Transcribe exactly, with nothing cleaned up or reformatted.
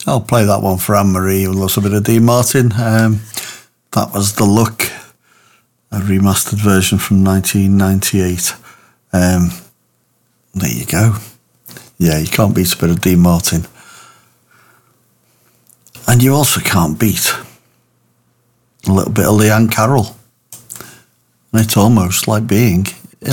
I'll play that one for Anne-Marie, who loves a bit of Dean Martin. Um, that was The Look, a remastered version from nineteen ninety-eight. Um, there you go. Yeah, you can't beat a bit of Dean Martin. And you also can't beat a little bit of Leanne Carroll. And it's almost like being